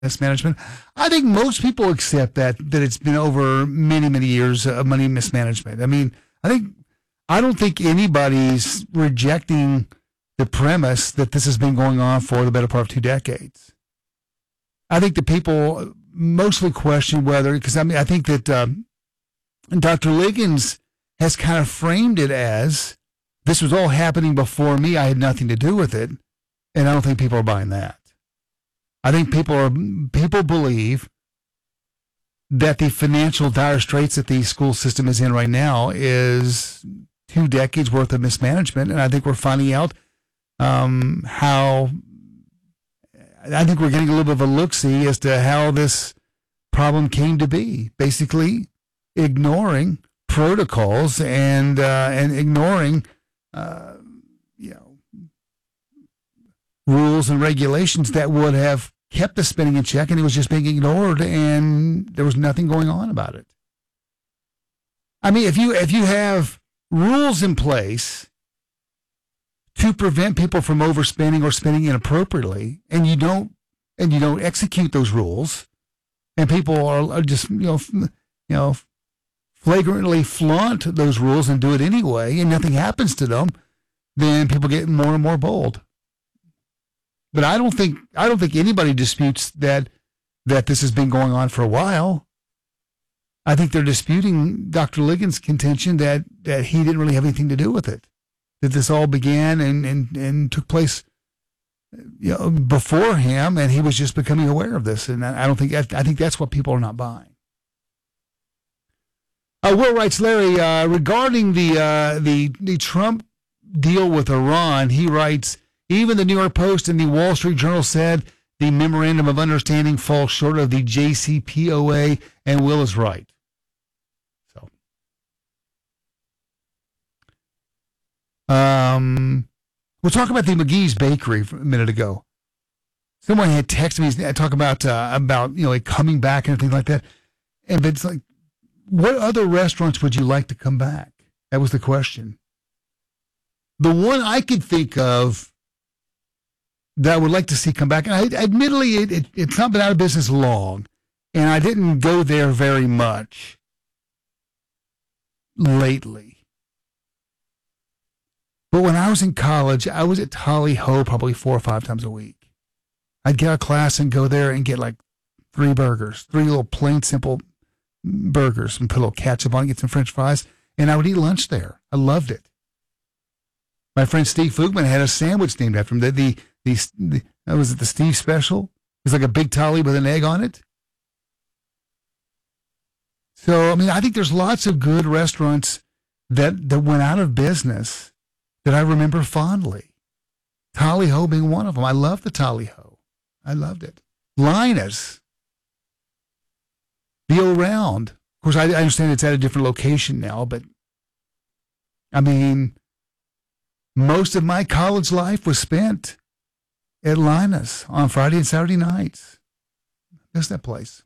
mismanagement. I think most people accept that it's been over many, many years of money mismanagement. I mean, I don't think anybody's rejecting the premise that this has been going on for the better part of 2 decades. I think the people mostly question whether, because I think that Dr. Liggins has kind of framed it as this was all happening before me. I had nothing to do with it, and I don't think people are buying that. I think people believe that the financial dire straits that the school system is in right now is 2 decades worth of mismanagement, and I think we're finding out how. I think we're getting a little bit of a look-see as to how this problem came to be. Basically, ignoring protocols and ignoring, rules and regulations that would have kept the spending in check, and it was just being ignored, and there was nothing going on about it. I mean, if you have rules in place to prevent people from overspending or spending inappropriately, and you don't execute those rules, and people are just flagrantly flaunt those rules and do it anyway, and nothing happens to them, then people get more and more bold. But I don't think anybody disputes that this has been going on for a while. I think they're disputing Dr. Liggins' contention that he didn't really have anything to do with it, that this all began and took place before him, and he was just becoming aware of this. And I think that's what people are not buying. Will writes, Larry, regarding the Trump deal with Iran, he writes, even the New York Post and the Wall Street Journal said the memorandum of understanding falls short of the JCPOA, and Will is right. So, we'll talk about the McGee's Bakery a minute ago. Someone had texted me talking about it coming back and everything like that, and it's like, what other restaurants would you like to come back? That was the question. The one I could think of that I would like to see come back, and admittedly, it's not been out of business long, and I didn't go there very much lately. But when I was in college, I was at Tally Ho probably 4 or 5 times a week. I'd get out of class and go there and get like 3 burgers, 3 little plain, simple burgers, and put a little ketchup on it, get some French fries, and I would eat lunch there. I loved it. My friend Steve Fugman had a sandwich named after him. Was it the Steve Special? It was like a big tolly with an egg on it. So, I mean, I think there's lots of good restaurants that went out of business that I remember fondly. Tally Ho being one of them. I love the Tally Ho. I loved it. Linus. The O Round. Of course, I understand it's at a different location now, but I mean, most of my college life was spent at Linus on Friday and Saturday nights. Miss that place.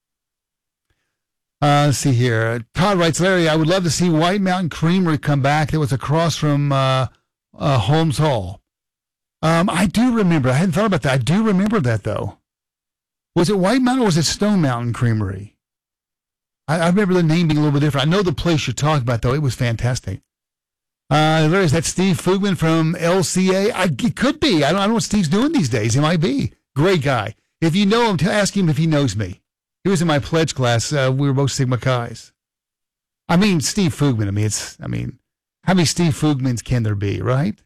Let's see here. Todd writes, Larry, I would love to see White Mountain Creamery come back. That was across from Holmes Hall. I do remember. I hadn't thought about that. I do remember that, though. Was it White Mountain or was it Stone Mountain Creamery? I remember the name being a little bit different. I know the place you're talking about, though. It was fantastic. Larry, is that Steve Fugman from LCA? It could be. I don't know what Steve's doing these days. He might be. Great guy. If you know him, ask him if he knows me. He was in my pledge class. We were both Sigma Chi's. I mean, Steve Fugman. How many Steve Fugmans can there be, right?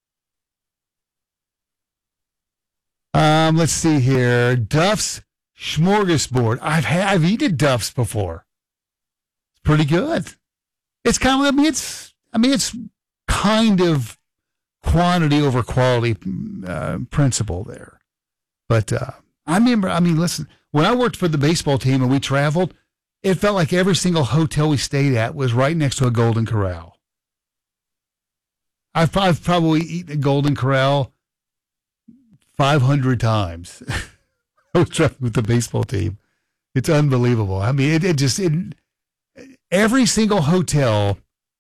Let's see here. Duff's Smorgasbord. I've eaten Duff's before. It's pretty good. It's kind of, it's kind of quantity over quality principle there. But I remember, listen, when I worked for the baseball team and we traveled, it felt like every single hotel we stayed at was right next to a Golden Corral. I've probably eaten a Golden Corral 500 times. I was traveling with the baseball team. It's unbelievable. I mean, every single hotel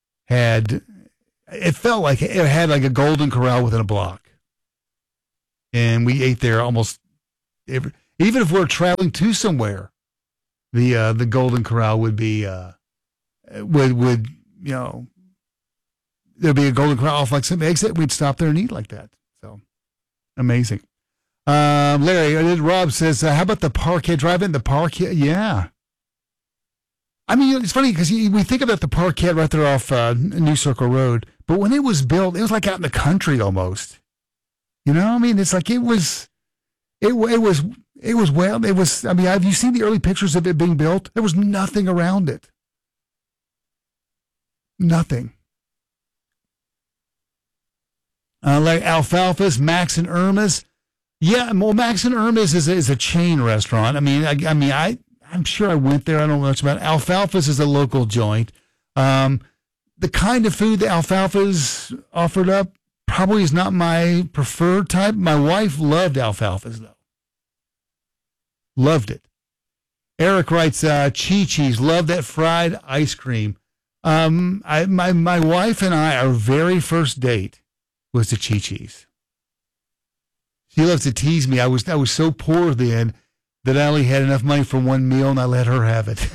it felt like it had like a Golden Corral within a block. And we ate there almost Even if we're traveling to somewhere, the Golden Corral would be would there'd be a Golden Corral off like some exit. We'd stop there and eat like that. So amazing. Larry, Rob says, how about the Parkhead Drive-In? The Parkhead, yeah. I mean, it's funny because we think about the Parkhead right there off New Circle Road, but when it was built, it was like out in the country almost. You know, I mean, it's like it was. I mean, have you seen the early pictures of it being built? There was nothing around it. Nothing. Like Alfalfa's, Max and Irma's. Yeah, well, Max and Irma's is a chain restaurant. I mean, I'm sure I went there. I don't know much about it. Alfalfa's is a local joint. The kind of food that Alfalfa's offered up probably is not my preferred type. My wife loved Alfalfa's, though. Loved it. Eric writes, Chi-Chi's, love that fried ice cream. My wife and I, our very first date was to Chi-Chi's. She loves to tease me. I was so poor then that I only had enough money for one meal, and I let her have it.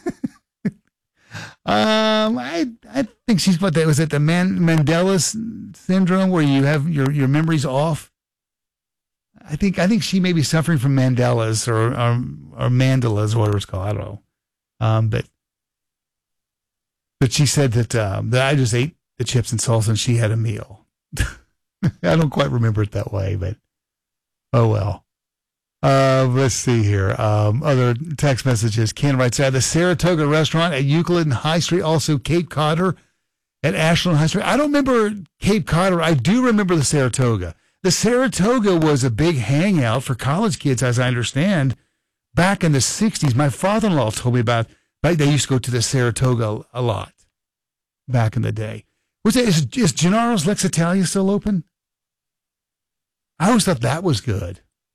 I think she's what that was. It the Mandela syndrome where you have your memories off. I think she may be suffering from Mandela's or Mandela's, whatever it's called. I don't know. But she said that I just ate the chips and salsa and she had a meal. I don't quite remember it that way, but oh well. Let's see here. Other text messages. Ken writes, the Saratoga restaurant at Euclid and High Street, also Cape Codder at Ashland High Street. I don't remember Cape Codder. I do remember the Saratoga. The Saratoga was a big hangout for college kids, as I understand, back in the 60s. My father-in-law told me about they used to go to the Saratoga a lot back in the day. Is Gennaro's Lex Italia still open? I always thought that was good.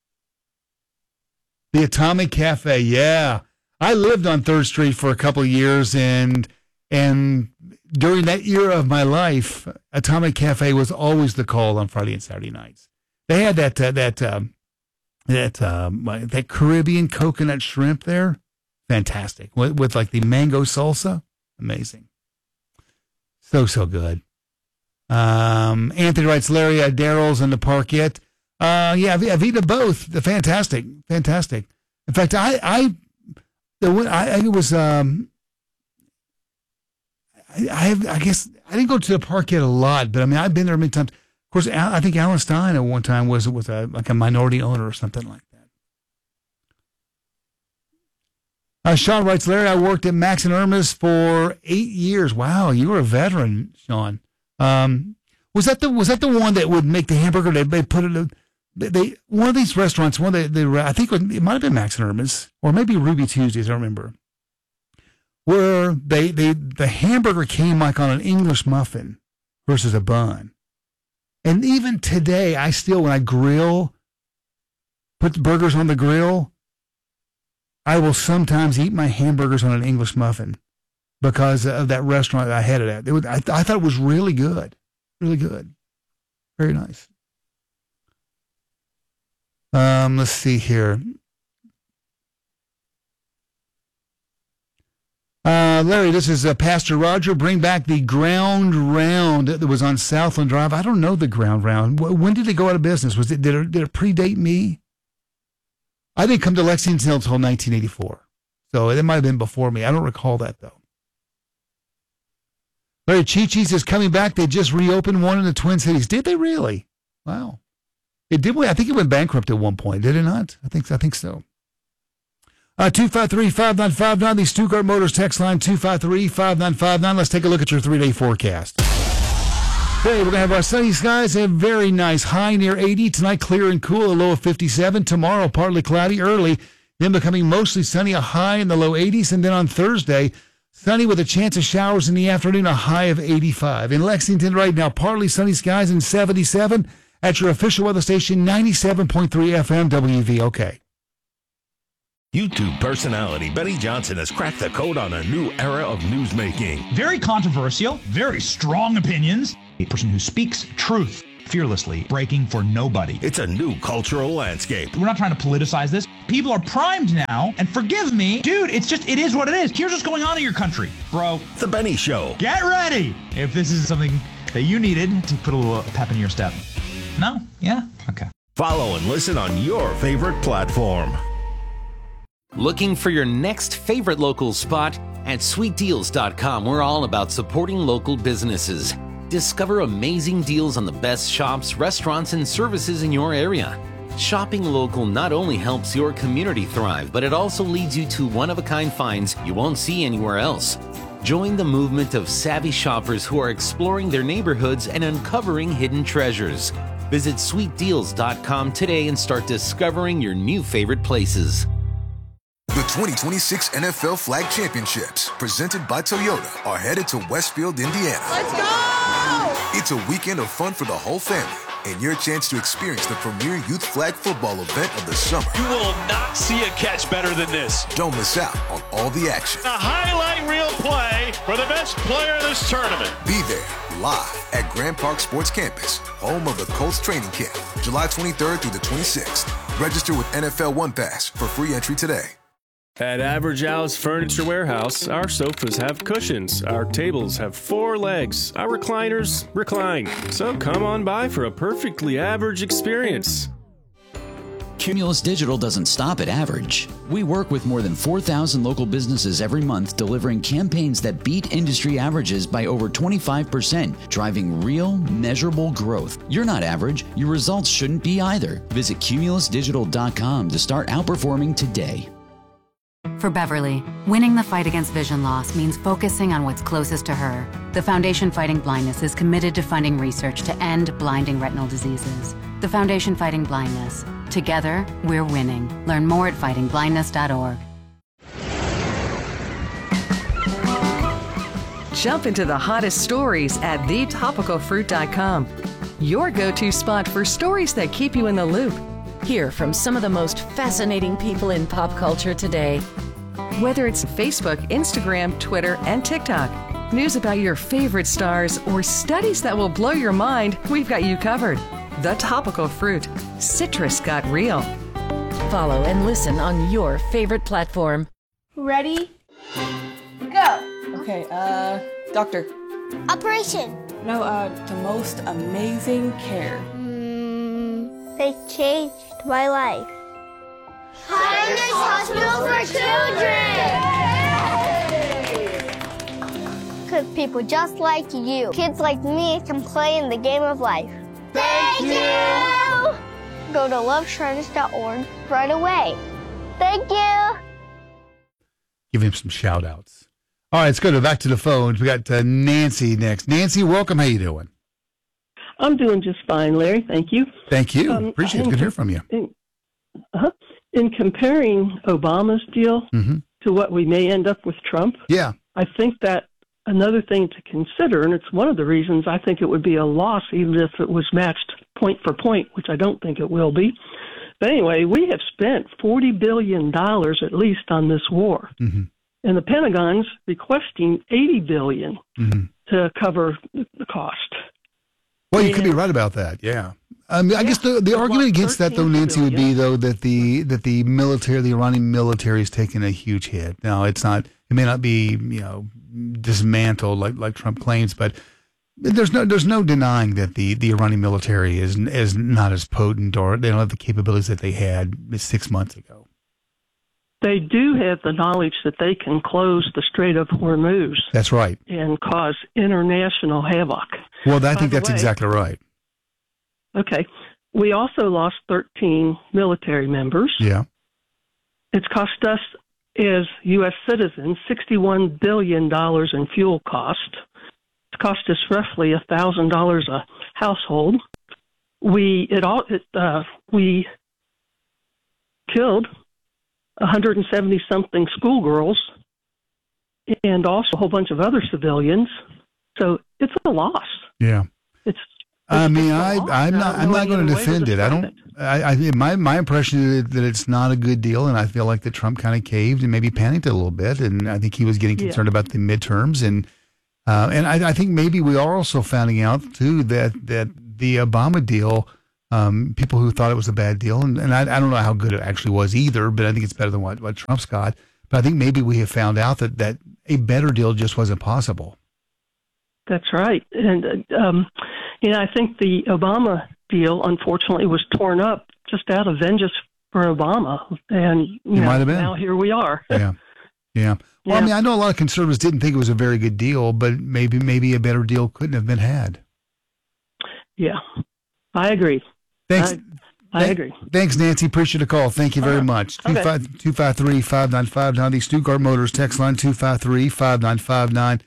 The Atomic Cafe, yeah. I lived on 3rd Street for a couple of years, and during that era of my life, Atomic Cafe was always the call on Friday and Saturday nights. They had that Caribbean coconut shrimp there, fantastic. With like the mango salsa, amazing. So good. Anthony writes, Larry, Daryl's and the Parkette. Yeah, I've eaten both. They're fantastic. In fact, I guess I didn't go to the Parkette a lot, but I mean, I've been there many times. Of course, I think Alan Stein at one time was like a minority owner or something like that. Sean writes, Larry, I worked at Max and Irma's for 8 years. Wow, you were a veteran, Sean. Was that the one that would make the hamburger? They put it. One of these restaurants, I think it might have been Max and Irma's or maybe Ruby Tuesdays. I don't remember. Where the hamburger came like on an English muffin versus a bun. And even today, I still, when I put the burgers on the grill, I will sometimes eat my hamburgers on an English muffin because of that restaurant that I had it at. I thought it was really good. Really good. Very nice. Let's see here. Larry, this is Pastor Roger. Bring back the Ground Round that was on Southland Drive. I don't know the Ground Round. When did it go out of business? Did it predate me? I didn't come to Lexington until 1984. So it might have been before me. I don't recall that, though. Larry, Chi-Chi's is coming back. They just reopened one in the Twin Cities. Did they really? Wow. It did. I think it went bankrupt at one point. Did it not? I think so. 253-5959, the Stuttgart Motors text line, 253-5959. Let's take a look at your 3-day forecast. Today, we're going to have our sunny skies, a very nice high near 80. Tonight, clear and cool, a low of 57. Tomorrow, partly cloudy early, then becoming mostly sunny, a high in the low 80s. And then on Thursday, sunny with a chance of showers in the afternoon, a high of 85. In Lexington right now, partly sunny skies and 77 at your official weather station, 97.3 FM WVOK. YouTube personality Benny Johnson has cracked the code on a new era of newsmaking. Very controversial, very strong opinions. A person who speaks truth. fearlessly, breaking for nobody. It's a new cultural landscape. We're not trying to politicize this. People are primed now, and forgive me, dude, it is what it is. Here's what's going on in your country, bro. The Benny Show. Get ready if this is something that you needed to put a little pep in your step. No? Yeah? Okay. Follow and listen on your favorite platform. Looking for your next favorite local spot? At sweetdeals.com, we're all about supporting local businesses. Discover amazing deals on the best shops, restaurants, and services in your area. Shopping local not only helps your community thrive, but it also leads you to one-of-a-kind finds you won't see anywhere else. Join the movement of savvy shoppers who are exploring their neighborhoods and uncovering hidden treasures. Visit sweetdeals.com today and start discovering your new favorite places. The 2026 NFL Flag Championships, presented by Toyota, are headed to Westfield, Indiana. Let's go! It's a weekend of fun for the whole family and your chance to experience the premier youth flag football event of the summer. You will not see a catch better than this. Don't miss out on all the action. A highlight reel play for the best player of this tournament. Be there live at Grand Park Sports Campus, home of the Colts training camp, July 23rd through the 26th. Register with NFL One Pass for free entry today. At Average Al's Furniture Warehouse, our sofas have cushions, our tables have 4 legs, our recliners recline. So come on by for a perfectly average experience. Cumulus Digital doesn't stop at average. We work with more than 4,000 local businesses every month, delivering campaigns that beat industry averages by over 25%, driving real, measurable growth. You're not average. Your results shouldn't be either. Visit cumulusdigital.com to start outperforming today. For Beverly, winning the fight against vision loss means focusing on what's closest to her. The Foundation Fighting Blindness is committed to funding research to end blinding retinal diseases. The Foundation Fighting Blindness. Together, we're winning. Learn more at fightingblindness.org. Jump into the hottest stories at thetopicalfruit.com. Your go-to spot for stories that keep you in the loop. Hear from some of the most fascinating people in pop culture today. Whether it's Facebook, Instagram, Twitter, and TikTok, news about your favorite stars, or studies that will blow your mind, we've got you covered. The Topical Fruit. Citrus got real. Follow and listen on your favorite platform. Ready? Go. Okay, doctor. Operation. No, the most amazing care. They changed my life. Highness Hospital for Children! Because people just like you, kids like me, can play in the game of life. Thank you! Go to loveshriners.org right away. Thank you! Give him some shout-outs. All right, let's go back to the phones. We got Nancy next. Nancy, welcome. How you doing? I'm doing just fine, Larry. Thank you. Thank you. Appreciate it. Good to hear from you. In comparing Obama's deal to what we may end up with Trump, I think that another thing to consider, and it's one of the reasons I think it would be a loss even if it was matched point for point, which I don't think it will be. But anyway, we have spent $40 billion at least on this war. And the Pentagon's requesting $80 billion to cover the cost. Well, you could be right about that. Yeah, I guess the argument against that, though, Nancy, would be though that the military, the Iranian military, is taking a huge hit. Now, it's not. It may not be dismantled like Trump claims, but there's no denying that the Iranian military is not as potent, or they don't have the capabilities that they had 6 months ago. They do have the knowledge that they can close the Strait of Hormuz. That's right. And cause international havoc. Well, I think that's exactly right. Okay. We also lost 13 military members. Yeah. It's cost us, as U.S. citizens, $61 billion in fuel cost. It's cost us roughly $1,000 a household. We killed 170-something schoolgirls and also a whole bunch of other civilians. So it's a loss. Yeah. I'm not going to defend it. My impression is that it's not a good deal, and I feel like that Trump kind of caved and maybe panicked a little bit, and I think he was getting concerned about the midterms, and I think maybe we are also finding out too that the Obama deal, people who thought it was a bad deal, and I don't know how good it actually was either, but I think it's better than what Trump's got. But I think maybe we have found out that a better deal just wasn't possible. That's right. And, I think the Obama deal, unfortunately, was torn up just out of vengeance for Obama. And, might have been. Now here we are. Yeah. Well, I mean, I know a lot of conservatives didn't think it was a very good deal, but maybe a better deal couldn't have been had. Yeah, I agree. Thanks. I agree. Thanks, Nancy. Appreciate the call. Thank you very much. Okay. 253-5959, the Stuttgart Motors text line, 253-5959.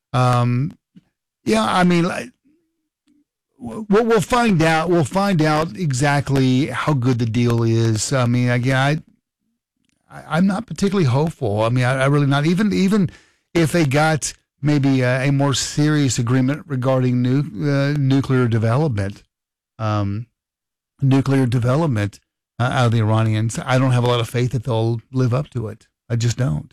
Yeah, I mean, we'll find out. We'll find out exactly how good the deal is. I mean, again, I'm not particularly hopeful. I mean, I really not. Even if they got maybe a more serious agreement regarding nuclear development, out of the Iranians, I don't have a lot of faith that they'll live up to it. I just don't.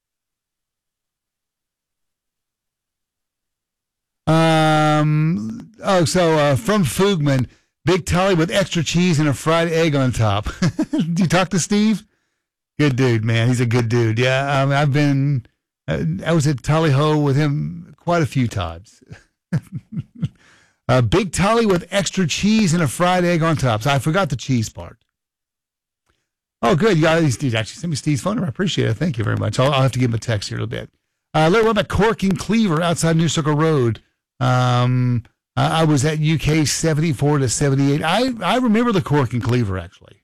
From Fugman, big tally with extra cheese and a fried egg on top. Did you talk to Steve? Good dude, man. He's a good dude. Yeah, I was at Tally Ho with him quite a few times. Big tally with extra cheese and a fried egg on top. So I forgot the cheese part. Oh, good. You actually sent me Steve's phone number. I appreciate it. Thank you very much. I'll have to give him a text here in a bit. What about Cork and Cleaver outside New Circle Road? I was at UK 74 to 78. I remember the Cork and Cleaver, actually.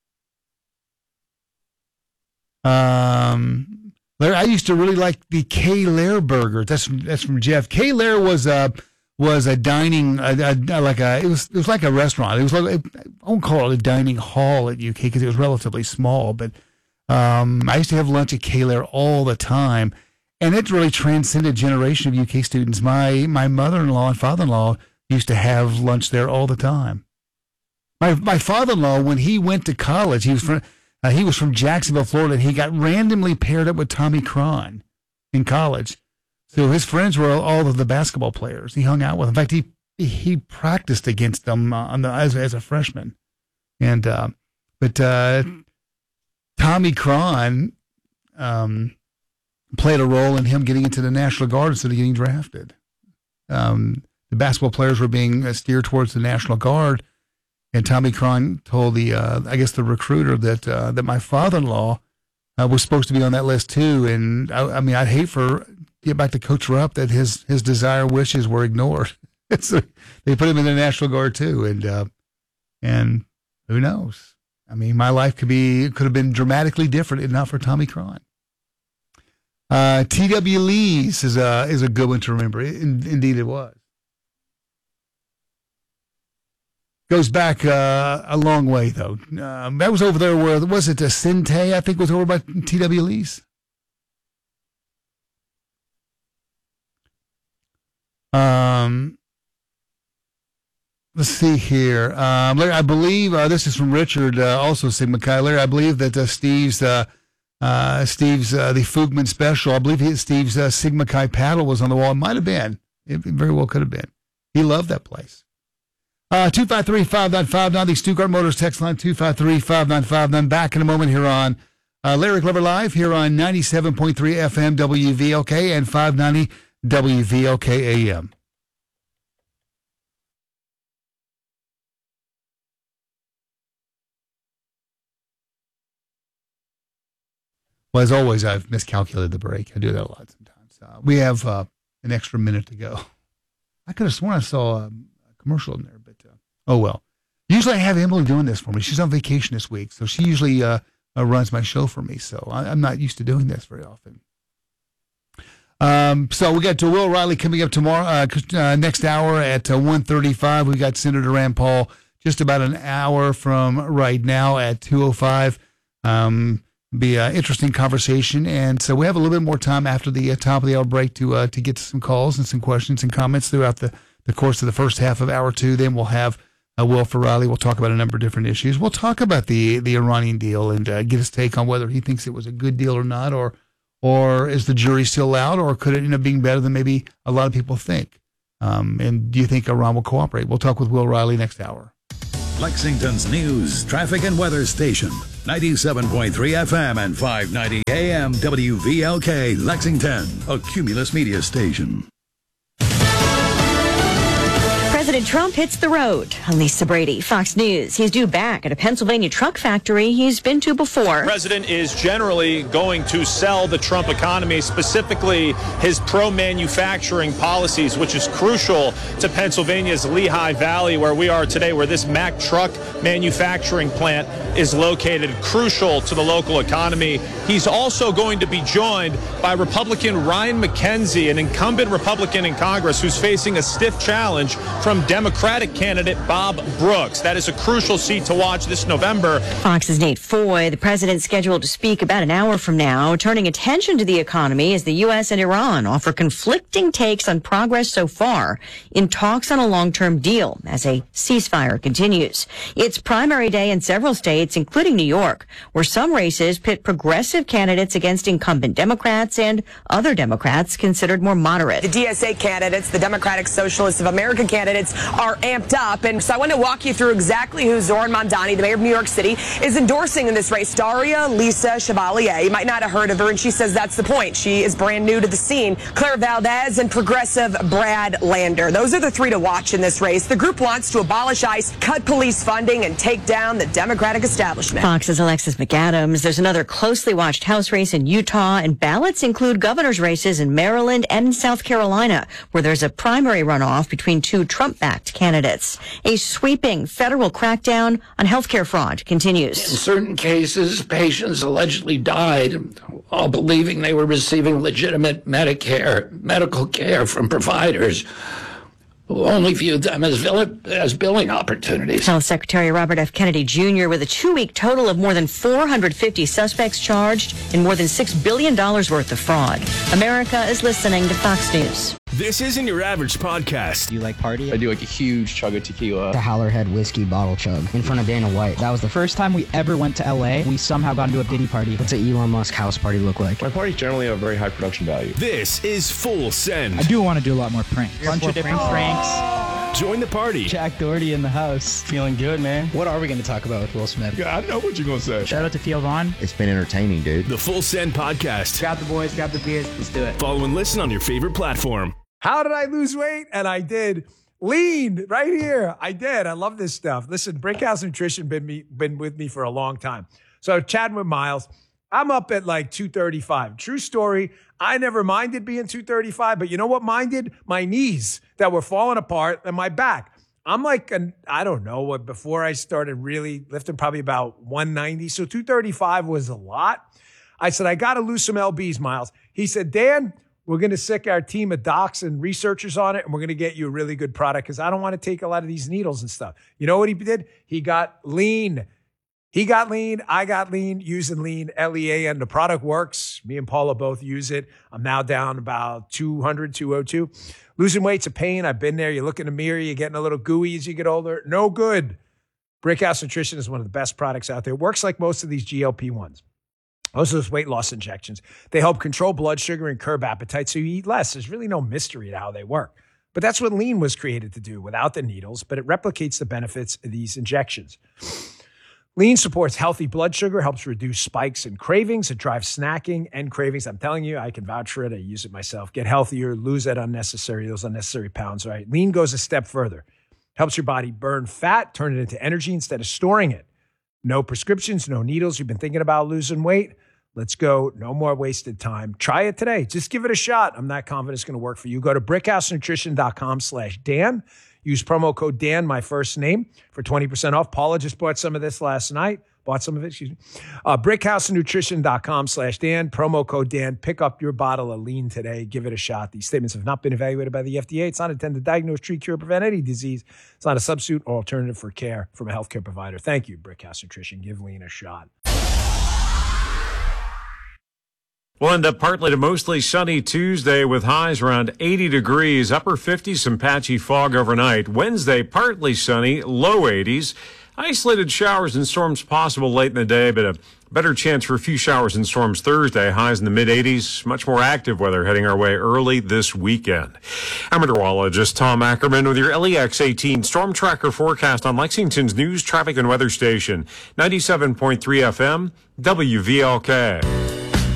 I used to really like the K. Lair burger. That's from Jeff. K. Lair was a dining, it was like a restaurant. It was like, I won't call it a dining hall at UK because it was relatively small, but I used to have lunch at K. Lair all the time, and it really transcended a generation of UK students. My mother-in-law and father-in-law used to have lunch there all the time. My father-in-law, when he went to college, he was from Jacksonville, Florida, and he got randomly paired up with Tommy Cron in college. So his friends were all of the basketball players. He hung out with them. In fact, he practiced against them as a freshman. And but Tommy Cron played a role in him getting into the National Guard instead of getting drafted. The basketball players were being steered towards the National Guard. And Tommy Cron told the recruiter that my father-in-law was supposed to be on that list too. And I'd hate to get back to Coach Rupp that his desire wishes were ignored. So they put him in the National Guard too. And who knows? I mean, my life could have been dramatically different if not for Tommy Cron. T.W. Lee's is a good one to remember. Indeed, it was. Goes back a long way, though. That was over there where, was it Sinte, I think, was over by T.W. Lee's? Let's see here. Larry, I believe, this is from Richard, also Sigma Chi. Larry, I believe that Steve's the Fugman special, I believe Steve's Sigma Chi paddle was on the wall. It might have been. It very well could have been. He loved that place. 253-5959, the Stuttgart Motors text line, 253-5959. Back in a moment here on Larry Glover Live here on 97.3 FM WVLK and 590 WVLK AM. Well, as always, I've miscalculated the break. I do that a lot sometimes. We have an extra minute to go. I could have sworn I saw a commercial in there, but oh well. Usually I have Emily doing this for me. She's on vacation this week, so she usually runs my show for me, so I'm not used to doing this very often. So we got Will Riley coming up tomorrow, next hour at 1:35. We got Senator Rand Paul just about an hour from right now at 2:05. Be an interesting conversation, and so we have a little bit more time after the top of the hour break to get to some calls and some questions and comments throughout the course of the first half of hour two. Then we'll have Will Riley. We'll talk about a number of different issues. We'll talk about the Iranian deal and get his take on whether he thinks it was a good deal or not, or is the jury still out, or could it end up being better than maybe a lot of people think? And do you think Iran will cooperate? We'll talk with Will Riley next hour. Lexington's news, traffic, and weather station. 97.3 FM and 590 AM WVLK Lexington, a Cumulus media station. President Trump hits the road. Lisa Brady, Fox News. He's due back at a Pennsylvania truck factory he's been to before. The president is generally going to sell the Trump economy, specifically his pro-manufacturing policies, which is crucial to Pennsylvania's Lehigh Valley, where we are today, where this Mack truck manufacturing plant is located, crucial to the local economy. He's also going to be joined by Republican Ryan McKenzie, an incumbent Republican in Congress who's facing a stiff challenge from Democratic candidate Bob Brooks. That is a crucial seat to watch this November. Fox's Nate Foy. The president's scheduled to speak about an hour from now, turning attention to the economy as the U.S. and Iran offer conflicting takes on progress so far in talks on a long-term deal as a ceasefire continues. It's primary day in several states, including New York, where some races pit progressive candidates against incumbent Democrats and other Democrats considered more moderate. The DSA candidates, the Democratic Socialists of America candidates, are amped up. And so I want to walk you through exactly who Zohran Mamdani, the mayor of New York City, is endorsing in this race. Daria Lisa Chevalier. You might not have heard of her, and she says that's the point. She is brand new to the scene. Claire Valdez and progressive Brad Lander. Those are the three to watch in this race. The group wants to abolish ICE, cut police funding, and take down the Democratic establishment. Fox's Alexis McAdams. There's another closely watched House race in Utah, and ballots include governor's races in Maryland and South Carolina, where there's a primary runoff between two Trump-backed candidates. A sweeping federal crackdown on healthcare fraud continues. In certain cases, patients allegedly died while believing they were receiving legitimate medical care from providers who only viewed them as billing opportunities. Health Secretary Robert F. Kennedy Jr. with a 2-week total of more than 450 suspects charged in more than $6 billion worth of fraud. America is listening to Fox News. This isn't your average podcast. Do you like party? I do like a huge chug of tequila. The Howlerhead whiskey bottle chug in front of Dana White. That was the first time we ever went to LA. We somehow got into a Diddy party. What's an Elon Musk house party look like? My parties generally have very high production value. This is Full Send. I do want to do a lot more pranks. A bunch of different pranks. Join the party. Jack Doherty in the house. Feeling good, man. What are we going to talk about with Will Smith? Yeah, I know what you're going to say. Shout out to Theo Vaughn. It's been entertaining, dude. The Full Send podcast. Grab the boys, grab the beers. Let's do it. Follow and listen on your favorite platform. How did I lose weight? And I did. Lean right here. I did. I love this stuff. Listen, Brickhouse Nutrition been with me for a long time. So chatting with Miles, I'm up at like 235. True story. I never minded being 235, but you know what minded? My knees that were falling apart and my back. I'm like, I don't know what, before I started really lifting, probably about 190. So 235 was a lot. I said, I got to lose some lbs, Miles. He said, Dan, we're going to sick our team of docs and researchers on it, and we're going to get you a really good product because I don't want to take a lot of these needles and stuff. You know what he did? He got lean. He got lean. I got lean using lean, L-E-A-N. The product works. Me and Paula both use it. I'm now down about 200, 202. Losing weight's a pain. I've been there. You look in the mirror, you're getting a little gooey as you get older. No good. Brickhouse Nutrition is one of the best products out there. It works like most of these GLP-1s. Most of those weight loss injections. They help control blood sugar and curb appetite so you eat less. There's really no mystery to how they work. But that's what lean was created to do without the needles, but it replicates the benefits of these injections. Lean supports healthy blood sugar, helps reduce spikes and cravings. It drives snacking and cravings. I'm telling you, I can vouch for it. I use it myself. Get healthier, lose those unnecessary pounds, right? Lean goes a step further. Helps your body burn fat, turn it into energy instead of storing it. No prescriptions, no needles. You've been thinking about losing weight? Let's go. No more wasted time. Try it today. Just give it a shot. I'm not confident it's going to work for you. Go to brickhousenutrition.com/Dan. Use promo code Dan, my first name, for 20% off. Paula just bought some of this last night. brickhousenutrition.com/Dan. Promo code Dan. Pick up your bottle of lean today. Give it a shot. These statements have not been evaluated by the FDA. It's not intended to diagnose, treat, cure, prevent any disease. It's not a substitute or alternative for care from a healthcare provider. Thank you, Brickhouse Nutrition. Give lean a shot. We'll end up partly to mostly sunny Tuesday with highs around 80 degrees, upper 50s, some patchy fog overnight. Wednesday, partly sunny, low 80s. Isolated showers and storms possible late in the day, but a Better chance for a few showers and storms Thursday. Highs in the mid-80s. Much more active weather heading our way early this weekend. I'm meteorologist Tom Ackerman with your LEX 18 Storm Tracker forecast on Lexington's news, traffic, and weather station. 97.3 FM, WVLK.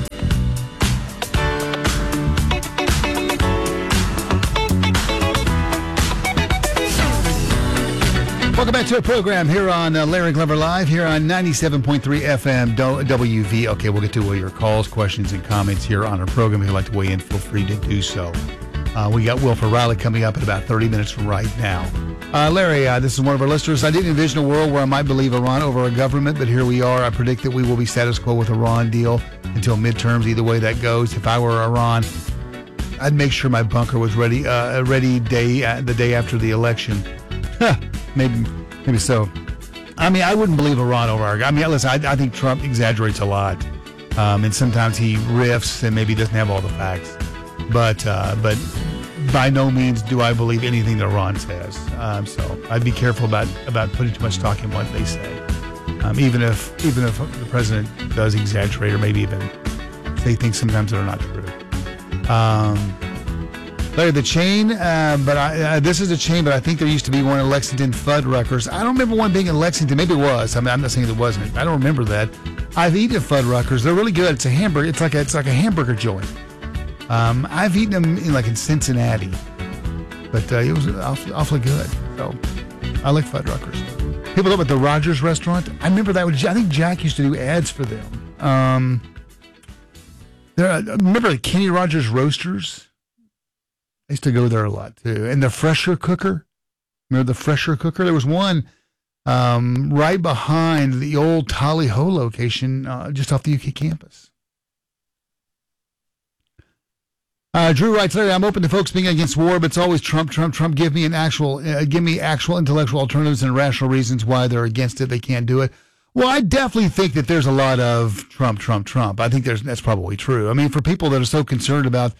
Welcome back to our program here on Larry Glover Live here on 97.3 FM WV. Okay, we'll get to all your calls, questions, and comments here on our program. If you'd like to weigh in, feel free to do so. We got Wilford Riley coming up in about 30 minutes from right now. Larry, this is one of our listeners. I didn't envision a world where I might believe Iran over a government, but here we are. I predict that we will be status quo with Iran deal until midterms, either way that goes. If I were Iran, I'd make sure my bunker was ready the day after the election. Maybe so. I mean, I wouldn't believe Iran over our. I mean, listen, I think Trump exaggerates a lot, and sometimes he riffs and maybe doesn't have all the facts. But by no means do I believe anything that Iran says. So I'd be careful about putting too much stock in what they say, even if the president does exaggerate or maybe even say things sometimes that are not true. Larry, the chain, this is a chain, but I think there used to be one in Lexington, Fuddruckers. I don't remember one being in Lexington. Maybe it was. I mean, I'm not saying it wasn't. I don't remember that. I've eaten at Fuddruckers. They're really good. It's a hamburger. It's like a hamburger joint. I've eaten them in Cincinnati, but it was awfully good. So I like Fuddruckers. People up at the Rogers restaurant. I remember that. I think Jack used to do ads for them. Remember the Kenny Rogers Roasters? I used to go there a lot too. And the Fresher Cooker. Remember the Fresher Cooker? There was one right behind the old Tally Ho location, just off the UK campus. Drew writes, Larry, I'm open to folks being against war, but it's always Trump. Give me actual intellectual alternatives and rational reasons why they're against it. They can't do it. Well, I definitely think that there's a lot of Trump. I think that's probably true. I mean, for people that are so concerned about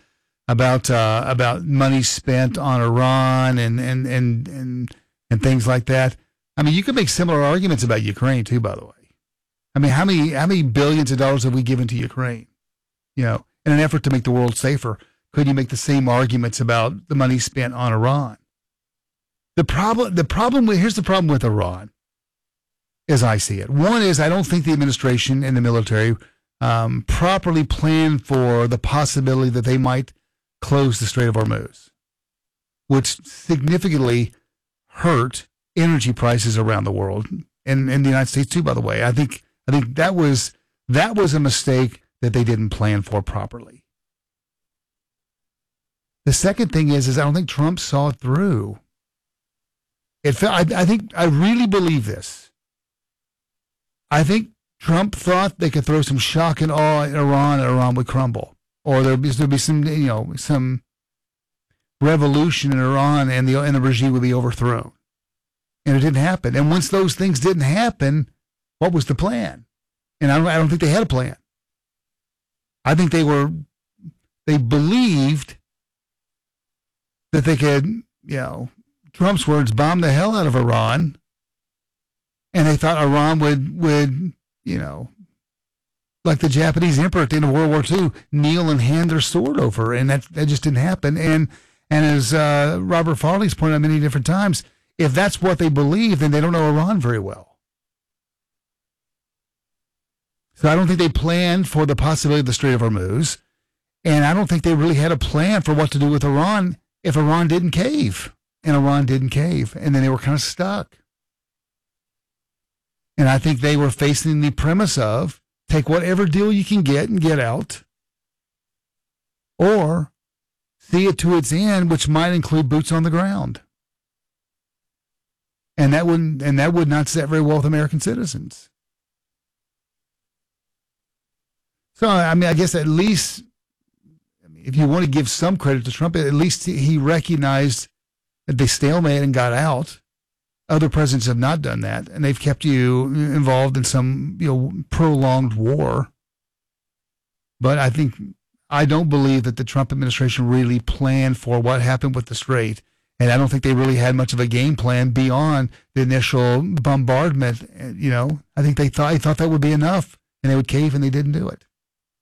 money spent on Iran and things like that. I mean, you could make similar arguments about Ukraine too, by the way. I mean, how many billions of dollars have we given to Ukraine? In an effort to make the world safer. Could you make the same arguments about the money spent on Iran? Here's the problem with Iran, as I see it. One is I don't think the administration and the military properly planned for the possibility that they might close the Strait of Hormuz, which significantly hurt energy prices around the world and in the United States too, by the way. I think that was a mistake that they didn't plan for properly. The second thing is I don't think Trump saw it through. I really believe this. I think Trump thought they could throw some shock and awe at Iran and Iran would crumble. Or there'd be some revolution in Iran and the regime would be overthrown. And it didn't happen. And once those things didn't happen, what was the plan? And I don't think they had a plan. I think they believed that they could, Trump's words, bomb the hell out of Iran. And they thought Iran would like the Japanese emperor at the end of World War II, kneel and hand their sword over. And that just didn't happen. And as Robert Farley's pointed out many different times, if that's what they believe, then they don't know Iran very well. So I don't think they planned for the possibility of the Strait of Hormuz. And I don't think they really had a plan for what to do with Iran if Iran didn't cave. And Iran didn't cave. And then they were kind of stuck. And I think they were facing the premise of take whatever deal you can get and get out, or see it to its end, which might include boots on the ground. And that would not sit very well with American citizens. So, I mean, I guess at least, if you want to give some credit to Trump, at least he recognized that they stalemated and got out. Other presidents have not done that, and they've kept you involved in some, prolonged war. But I don't believe that the Trump administration really planned for what happened with the Strait, and I don't think they really had much of a game plan beyond the initial bombardment. I think they thought that would be enough, and they would cave, and they didn't do it.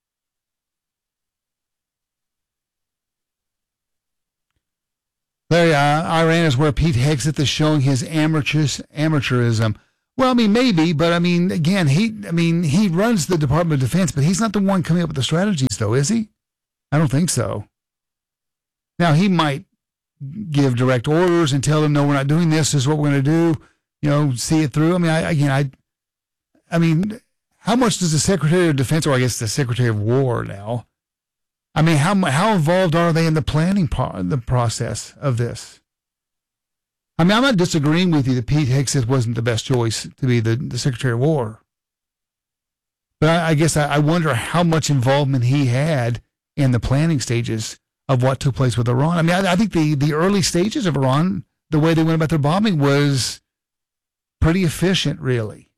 Larry, Iran is where Pete Hegseth is showing his amateurism. Well, I mean, maybe, but I mean, again, he runs the Department of Defense, but he's not the one coming up with the strategies, though, is he? I don't think so. Now, he might give direct orders and tell them, no, we're not doing this. This is what we're going to do. You know, see it through. I mean, how much does the Secretary of Defense, or I guess the Secretary of War now, I mean, how involved are they in the planning the process of this? I mean, I'm not disagreeing with you that Pete Hegseth wasn't the best choice to be the Secretary of War. But I guess I wonder how much involvement he had in the planning stages of what took place with Iran. I mean, I think the early stages of Iran, the way they went about their bombing was pretty efficient, really.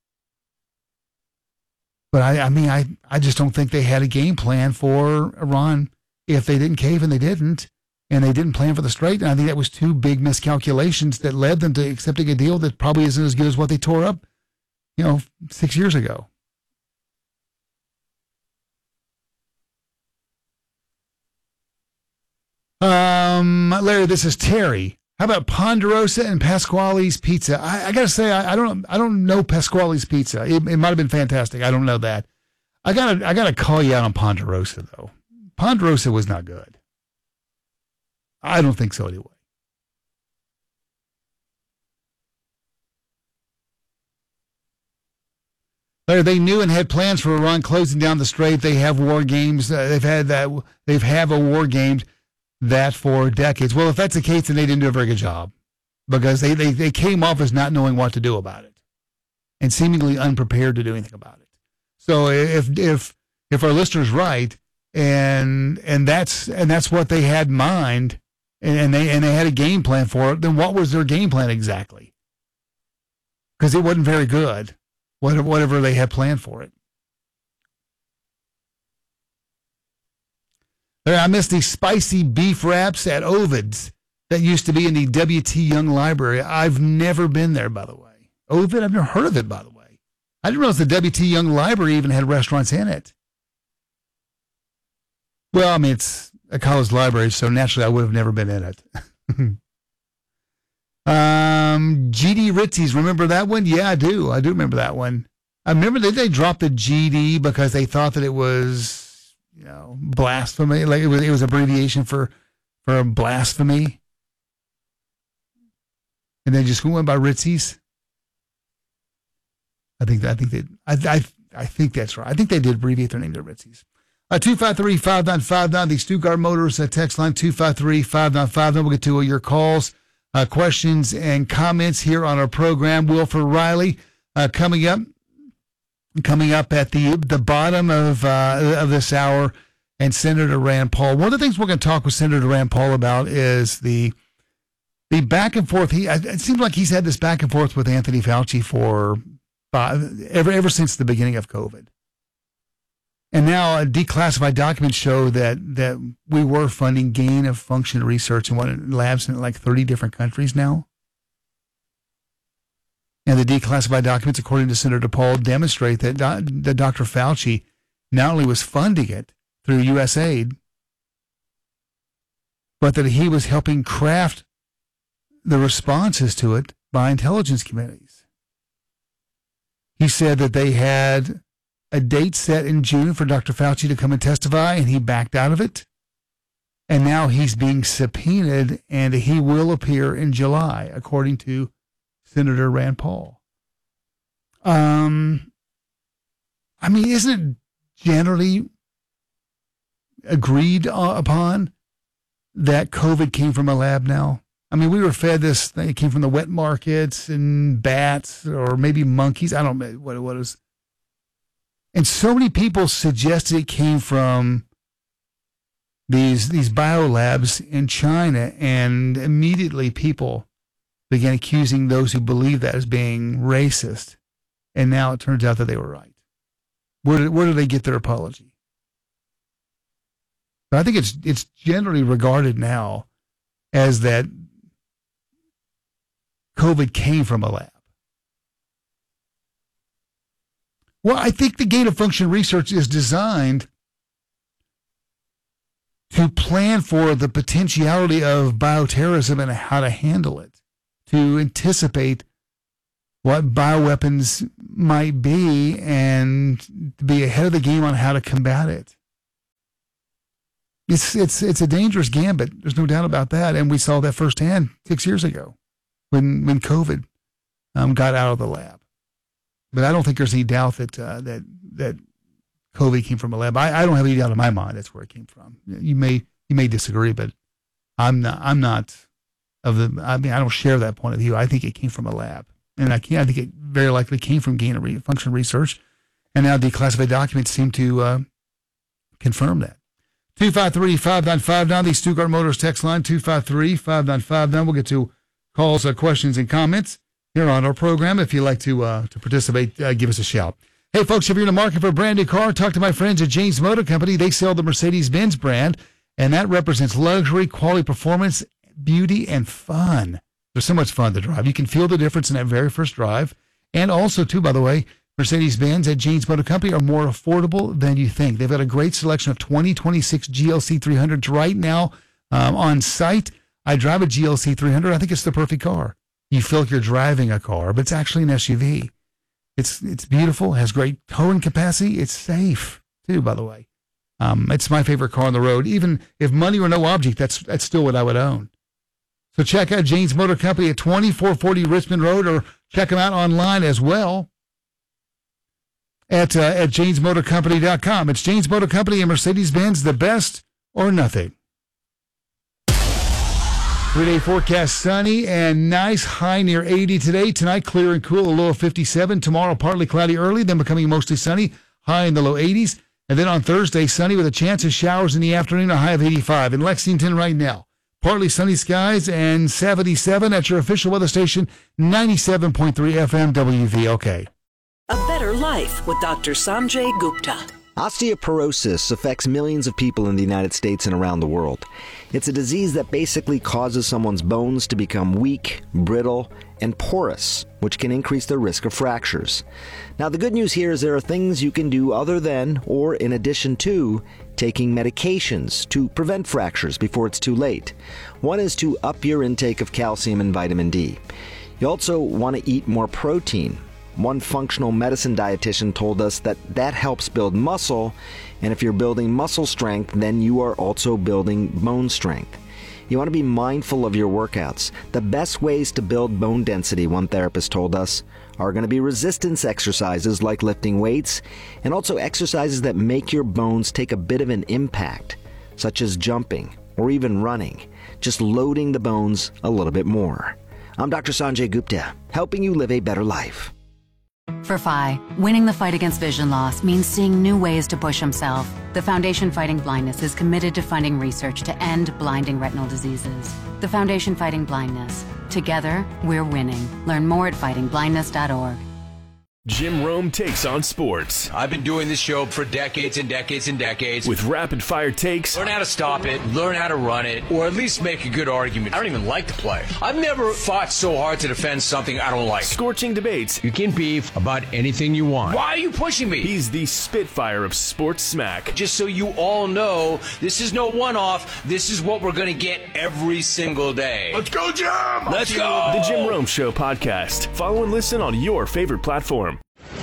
But I just don't think they had a game plan for Iran if they didn't cave, and they didn't plan for the Strait. And I think that was two big miscalculations that led them to accepting a deal that probably isn't as good as what they tore up, 6 years ago. Larry, this is Terry. How about Ponderosa and Pasquale's Pizza? I got to say, I don't know Pasquale's Pizza. It might have been fantastic. I don't know that. I gotta call you out on Ponderosa, though. Ponderosa was not good. I don't think so anyway. Larry, they knew and had plans for Iran closing down the Strait. They have war games. They've had a war games that for decades. Well, if that's the case, then they didn't do a very good job, because they came off as not knowing what to do about it and seemingly unprepared to do anything about it. So if our listener's right, and that's what they had in mind, and they had a game plan for it, then what was their game plan exactly? Because it wasn't very good, whatever they had planned for it. I missed the spicy beef wraps at Ovid's that used to be in the W.T. Young Library. I've never been there, by the way. Ovid, I've never heard of it, by the way. I didn't realize the W.T. Young Library even had restaurants in it. Well, I mean, it's a college library, so naturally I would have never been in it. GD Ritzy's, remember that one? Yeah, I do. I do remember that one. I remember that they dropped the GD because they thought that it was, blasphemy. Like it was abbreviation for blasphemy. And then just went by Ritzy's. I think that's right. I think they did abbreviate their name to Ritzy's. 253-5959, the Stuttgart Motors text line, 253-5959. We'll get to your calls, questions, and comments here on our program. Wilford Riley coming up at the bottom of this hour, and Senator Rand Paul. One of the things we're going to talk with Senator Rand Paul about is the back and forth. It seems like he's had this back and forth with Anthony Fauci for ever since the beginning of COVID. And now declassified documents show that we were funding gain of function research in labs in like 30 different countries now. And the declassified documents, according to Senator Paul, demonstrate that Dr. Fauci not only was funding it through USAID, but that he was helping craft the responses to it by intelligence committees. He said that they had a date set in June for Dr. Fauci to come and testify, and he backed out of it. And now he's being subpoenaed, and he will appear in July, according to Senator Rand Paul. I mean, isn't it generally agreed upon that COVID came from a lab now? I mean, we were fed this thing. It came from the wet markets and bats, or maybe monkeys. I don't know what it was. And so many people suggested it came from these biolabs in China, and immediately people began accusing those who believe that as being racist. And now it turns out that they were right. Where did they get their apology? But I think it's generally regarded now as that COVID came from a lab. Well, I think the gain of function research is designed to plan for the potentiality of bioterrorism and how to handle it, to anticipate what bioweapons might be and to be ahead of the game on how to combat it. It's a dangerous gambit. There's no doubt about that. And we saw that firsthand 6 years ago when COVID got out of the lab. But I don't think there's any doubt that that COVID came from a lab. I don't have any doubt in my mind that's where it came from. You may disagree, but I'm not of the. I mean, I don't share that point of view. I think it came from a lab, and I think it very likely came from gain of function research, and now declassified documents seem to confirm that. 253-5959, the Stuttgart Motors text line, 253-5959. We'll get to calls, questions, and comments here on our program. If you'd like to participate, give us a shout. Hey, folks, if you're in the market for a brand new car, talk to my friends at James Motor Company. They sell the Mercedes-Benz brand, and that represents luxury, quality, performance, beauty, and fun. There's so much fun to drive. You can feel the difference in that very first drive. And also, too, by the way, Mercedes-Benz at James Motor Company are more affordable than you think. They've got a great selection of 2026 GLC 300s right now on site. I drive a GLC 300. I think it's the perfect car. You feel like you're driving a car, but it's actually an SUV. It's beautiful, has great towing capacity. It's safe, too, by the way. It's my favorite car on the road. Even if money were no object, that's still what I would own. So check out James Motor Company at 2440 Richmond Road, or check them out online as well at jamesmotorcompany.com. It's James Motor Company and Mercedes-Benz, the best or nothing. 3-day forecast, sunny and nice, high near 80 today. Tonight, clear and cool, a low of 57. Tomorrow, partly cloudy early, then becoming mostly sunny, high in the low 80s. And then on Thursday, sunny with a chance of showers in the afternoon, a high of 85. In Lexington right now, partly sunny skies and 77 at your official weather station, 97.3 FM WVLK. A better life with Dr. Sanjay Gupta. Osteoporosis affects millions of people in the United States and around the world. It's a disease that basically causes someone's bones to become weak, brittle, and porous, which can increase the risk of fractures. Now, the good news here is there are things you can do other than, or in addition to, taking medications to prevent fractures before it's too late. One is to up your intake of calcium and vitamin D. You also want to eat more protein. One functional medicine dietitian told us that helps build muscle, and if you're building muscle strength, then you are also building bone strength. You want to be mindful of your workouts. The best ways to build bone density, one therapist told us, are going to be resistance exercises like lifting weights, and also exercises that make your bones take a bit of an impact, such as jumping or even running, just loading the bones a little bit more. I'm Dr. Sanjay Gupta, helping you live a better life. For Phi, winning the fight against vision loss means seeing new ways to push himself. The Foundation Fighting Blindness is committed to funding research to end blinding retinal diseases. The Foundation Fighting Blindness. Together, we're winning. Learn more at fightingblindness.org. Jim Rome takes on sports. I've been doing this show for decades and decades and decades. With rapid-fire takes. Learn how to stop it, learn how to run it, or at least make a good argument. I don't even like to play. I've never fought so hard to defend something I don't like. Scorching debates. You can beef about anything you want. Why are you pushing me? He's the Spitfire of sports smack. Just so you all know, this is no one-off. This is what we're going to get every single day. Let's go, Jim! Let's go! The Jim Rome Show podcast. Follow and listen on your favorite platform.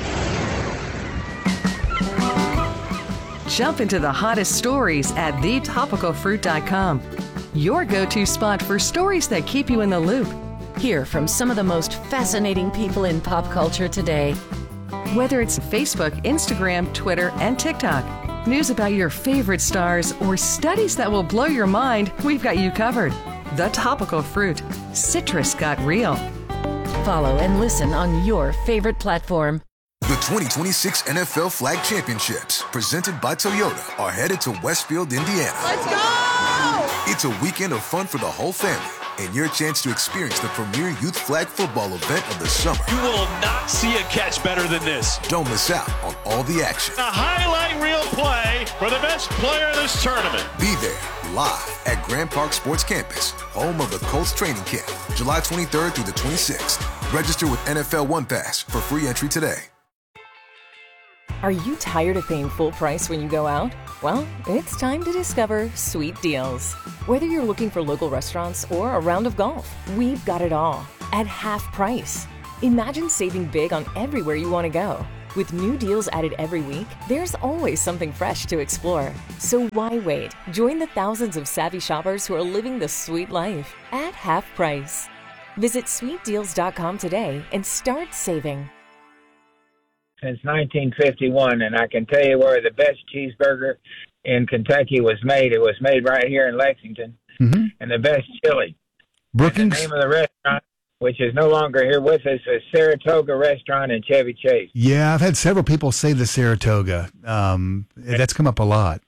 Jump into the hottest stories at thetopicalfruit.com. Your go-to spot for stories that keep you in the loop. Hear from some of the most fascinating people in pop culture today. Whether it's Facebook, Instagram, Twitter, and TikTok, news about your favorite stars, or studies that will blow your mind, we've got you covered. The Topical Fruit. Citrus got real. Follow and listen on your favorite platform. The 2026 NFL Flag Championships, presented by Toyota, are headed to Westfield, Indiana. Let's go! It's a weekend of fun for the whole family, and your chance to experience the premier youth flag football event of the summer. You will not see a catch better than this. Don't miss out on all the action. A highlight reel play for the best player of this tournament. Be there, live at Grand Park Sports Campus, home of the Colts training camp, July 23rd through the 26th. Register with NFL One Pass for free entry today. Are you tired of paying full price when you go out? Well, it's time to discover Sweet Deals. Whether you're looking for local restaurants or a round of golf, we've got it all at half price. Imagine saving big on everywhere you want to go. With new deals added every week, there's always something fresh to explore. So why wait? Join the thousands of savvy shoppers who are living the sweet life at half price. Visit sweetdeals.com today and start saving. Since 1951, and I can tell you where the best cheeseburger in Kentucky was made. It was made right here in Lexington, and the best chili. Brookings? The name of the restaurant, which is no longer here with us, is Saratoga Restaurant in Chevy Chase. Yeah, I've had several people say the Saratoga. That's come up a lot.